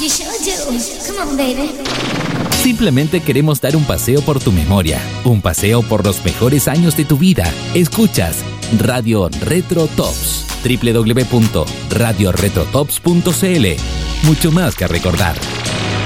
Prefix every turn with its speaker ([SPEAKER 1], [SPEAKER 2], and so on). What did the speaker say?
[SPEAKER 1] You sure do. Come on, baby.
[SPEAKER 2] Simplemente queremos dar un paseo por tu memoria, un paseo por los mejores años de tu vida. Escuchas Radio Retro Tops, www.radioretrotops.cl. Mucho más que recordar.